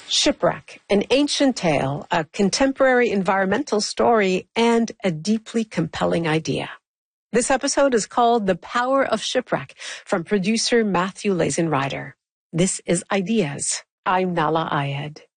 Shipwreck, an ancient tale, a contemporary environmental story, and a deeply compelling idea. This episode is called The Power of Shipwreck from producer Matthew Lazenrider. This is Ideas. I'm Nahlah Ayed.